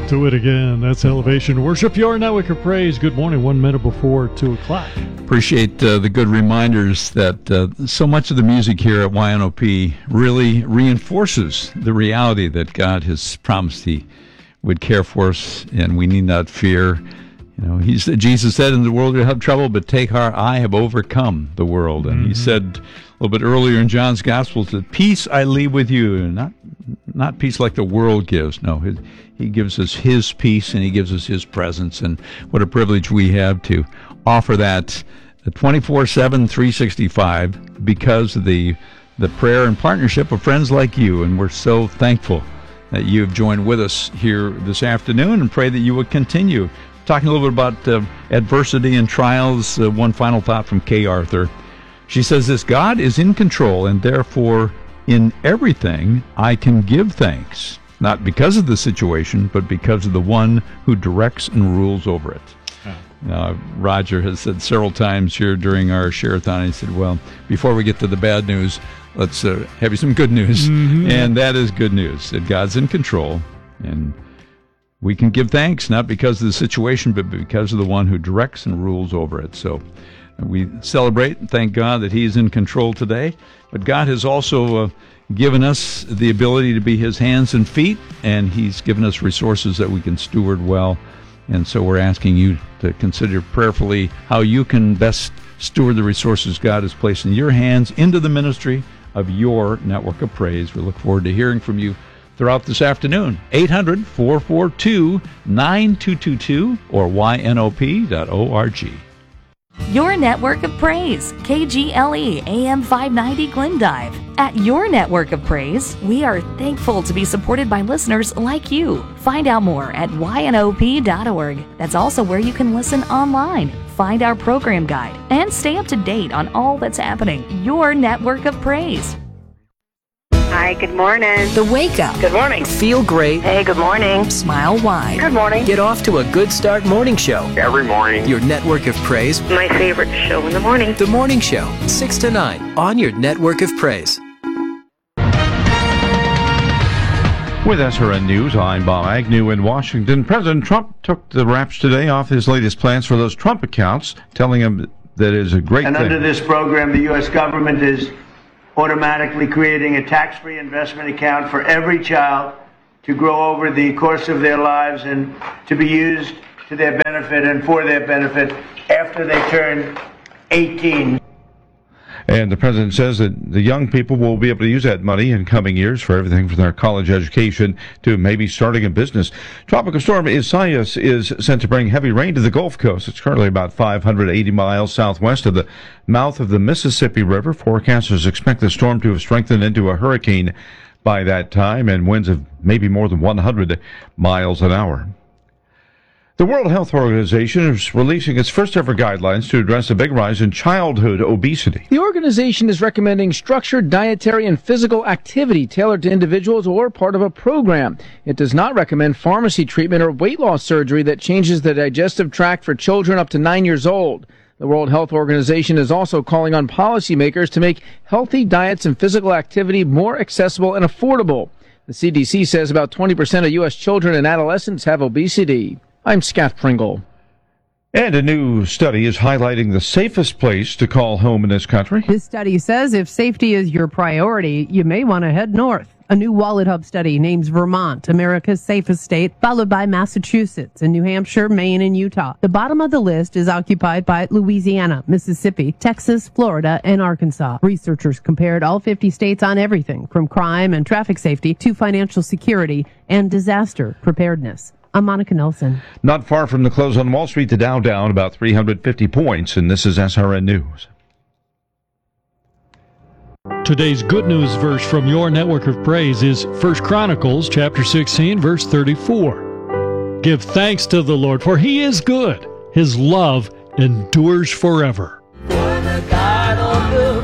Do it again. That's Elevation Worship, your network of praise. Good morning, 1 minute before 2 o'clock. Appreciate the good reminders that so much of the music here at YNOP really reinforces the reality that God has promised He would care for us, and we need not fear. You know, Jesus said, "In the world you'll have trouble, but take heart, I have overcome the world." And He said a little bit earlier in John's Gospel that peace I leave with you, not peace like the world gives. No, He gives us His peace, and He gives us His presence, and what a privilege we have to offer that 24/7, 365, because of the prayer and partnership of friends like you, and we're so thankful that you have joined with us here this afternoon, and pray that you will continue. Talking a little bit about adversity and trials, one final thought from Kay Arthur. She says this: God is in control, and therefore in everything I can give thanks, not because of the situation, but because of the one who directs and rules over it. Roger has said several times here during our share-a-thon, he said, well, before we get to the bad news, let's have you some good news. And that is good news, that God's in control, and we can give thanks, not because of the situation, but because of the one who directs and rules over it. So we celebrate and thank God that He is in control today. But God has also given us the ability to be His hands and feet, and He's given us resources that we can steward well. And so we're asking you to consider prayerfully how you can best steward the resources God has placed in your hands into the ministry of your network of praise. We look forward to hearing from you throughout this afternoon. 800-442-9222 or ynop.org. Your network of praise, KGLE AM 590 Glendive. At your network of praise, we are thankful to be supported by listeners like you. Find out more at ynop.org. That's also where you can listen online, find our program guide, and stay up to date on all that's happening. Your network of praise. Hi, good morning. The Wake Up. Good morning. Feel great. Hey, good morning. Smile wide. Good morning. Get off to a good start morning show. Every morning. Your network of praise. My favorite show in the morning. The Morning Show, 6 to 9 on your network of praise. With SRN News, I'm Bob Agnew in Washington. President Trump took the wraps today off his latest plans for those Trump accounts, telling him that it is a great thing. And under this program, the U.S. government is automatically creating a tax-free investment account for every child to grow over the course of their lives and to be used to their benefit and for their benefit after they turn 18. And the president says that the young people will be able to use that money in coming years for everything from their college education to maybe starting a business. Tropical storm Isaias is sent to bring heavy rain to the Gulf Coast. It's currently about 580 miles southwest of the mouth of the Mississippi River. Forecasters expect the storm to have strengthened into a hurricane by that time, and winds of maybe more than 100 miles an hour. The World Health Organization is releasing its first-ever guidelines to address a big rise in childhood obesity. The organization is recommending structured dietary and physical activity tailored to individuals or part of a program. It does not recommend pharmacy treatment or weight loss surgery that changes the digestive tract for children up to 9 years old. The World Health Organization is also calling on policymakers to make healthy diets and physical activity more accessible and affordable. The CDC says about 20% of U.S. children and adolescents have obesity. I'm Scott Pringle. And a new study is highlighting the safest place to call home in this country. This study says if safety is your priority, you may want to head north. A new Wallet Hub study names Vermont America's safest state, followed by Massachusetts and New Hampshire, Maine, and Utah. The bottom of the list is occupied by Louisiana, Mississippi, Texas, Florida, and Arkansas. Researchers compared all 50 states on everything from crime and traffic safety to financial security and disaster preparedness. I'm Monica Nelson. Not far from the close on Wall Street, the Dow down about 350 points, and this is SRN News. Today's good news verse from your network of praise is 1 Chronicles chapter 16, verse 34. Give thanks to the Lord, for He is good. His love endures forever. For the God on the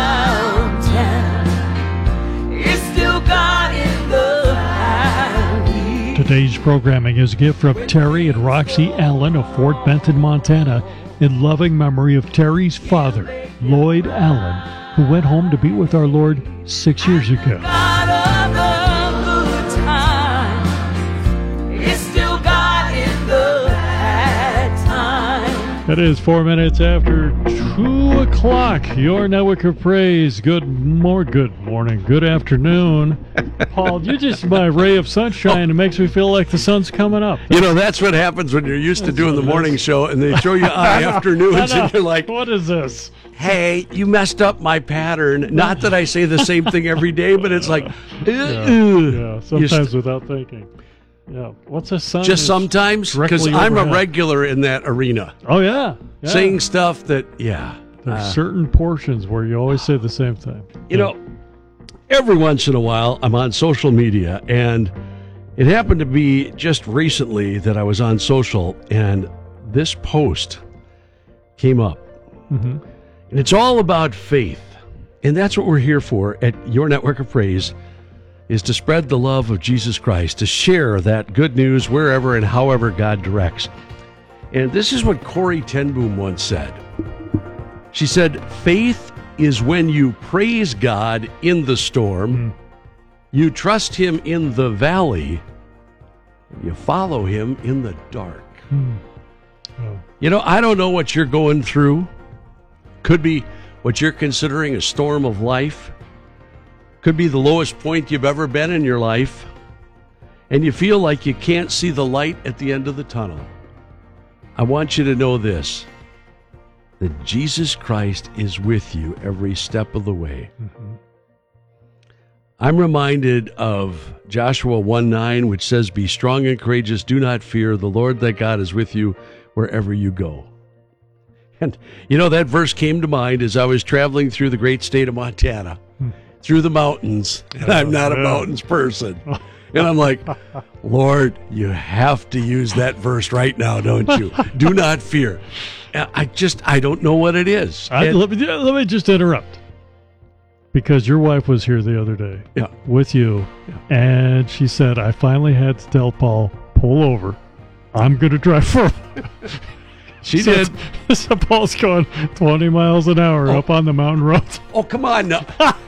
mountain is still God in the valley. Today's programming is a gift from Terry and Roxy Allen of Fort Benton, Montana, in loving memory of Terry's father, Lloyd Allen, who went home to be with our Lord 6 years ago. God of the good time is still It is 4 minutes after 2 o'clock. Your network of praise. Good morning, good afternoon. Paul, you're just my ray of sunshine. It makes me feel like the sun's coming up. You know, that's what happens when you're used to doing the morning show and they throw you on afternoons and you're like, what is this? Hey, you messed up my pattern. Not that I say the same thing every day, but it's like, sometimes without thinking. Yeah, what's a sun? Just sometimes, because I'm a regular in that arena. Oh, yeah. Saying stuff that, There's certain portions where you always say the same thing. You know, every once in a while, I'm on social media, and it happened to be just recently that I was on social, and this post came up. Mm-hmm. And it's all about faith. And that's what we're here for at Your Network of Praise, is to spread the love of Jesus Christ, to share that good news wherever and however God directs. And this is what Corrie ten Boom once said. She said, faith is when you praise God in the storm, you trust Him in the valley, and you follow Him in the dark. You know, I don't know what you're going through. Could be what you're considering a storm of life. Could be the lowest point you've ever been in your life, and you feel like you can't see the light at the end of the tunnel. I want you to know this, that Jesus Christ is with you every step of the way. Mm-hmm. I'm reminded of Joshua 1:9, which says, be strong and courageous, do not fear, the Lord thy God is with you wherever you go. And, you know, that verse came to mind as I was traveling through the great state of Montana. Through the mountains, and I'm not a mountains person. And I'm like, Lord, you have to use that verse right now, don't you? Do not fear. I don't know what it is. Let me just interrupt. Because your wife was here the other day with you, and she said, I finally had to tell Paul, pull over. I'm going to drive for She did. So Paul's going 20 miles an hour up on the mountain road. Oh, come on now.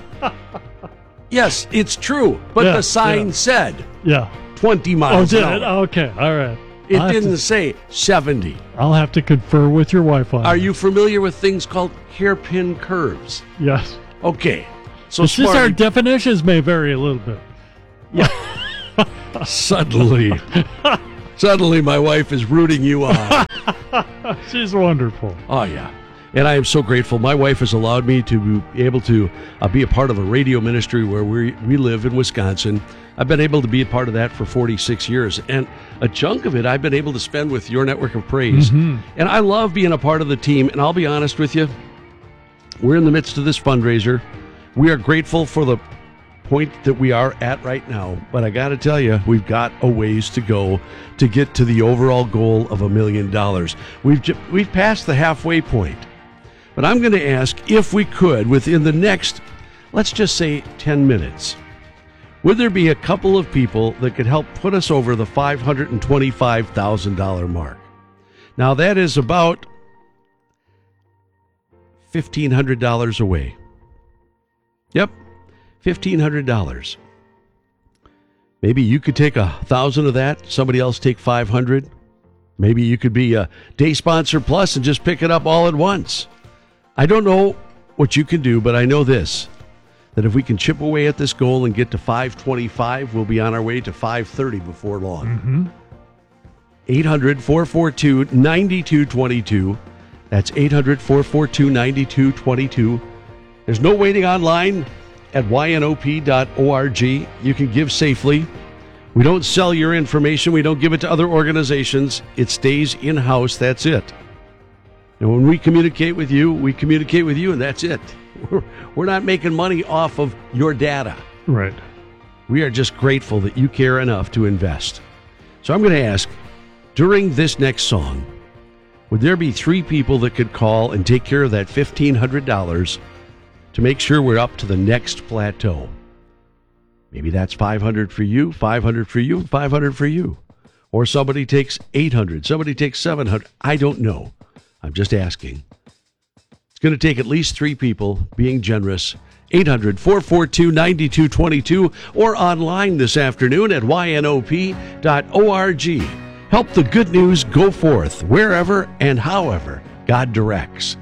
Yes, it's true, but the sign said 20 miles an hour. Okay, all right. It didn't say 70. I'll have to confer with your wife on Are that. you familiar with things called hairpin curves? Yes. Okay. So it's just our definitions may vary a little bit. Yeah. Suddenly, my wife is rooting you on. She's wonderful. Oh, yeah. And I am so grateful. My wife has allowed me to be able to be a part of a radio ministry where we live in Wisconsin. I've been able to be a part of that for 46 years. And a chunk of it I've been able to spend with Your Network of Praise. Mm-hmm. And I love being a part of the team. And I'll be honest with you, we're in the midst of this fundraiser. We are grateful for the point that we are at right now. But I got to tell you, we've got a ways to go to get to the overall goal of $1 million. We've passed the halfway point. But I'm going to ask if we could, within the next, let's just say 10 minutes, would there be a couple of people that could help put us over the $525,000 mark? Now, that is about $1,500 away. Yep, $1,500. Maybe you could take 1,000 of that, somebody else take 500. Maybe you could be a day sponsor plus and just pick it up all at once. I don't know what you can do, but I know this, that if we can chip away at this goal and get to 525, we'll be on our way to 530 before long. 800-442-9222. That's 800-442-9222. There's no waiting online at ynop.org. You can give safely. We don't sell your information. We don't give it to other organizations. It stays in-house. That's it. And when we communicate with you, and that's it. We're not making money off of your data. Right. We are just grateful that you care enough to invest. So I'm going to ask, during this next song, would there be 3 people that could call and take care of that $1,500 to make sure we're up to the next plateau? Maybe that's 500 for you, 500 for you, and 500 for you. Or somebody takes 800, somebody takes 700. I don't know. I'm just asking. It's going to take at least 3 people being generous. 800-442-9222 or online this afternoon at ynop.org. Help the good news go forth wherever and however God directs.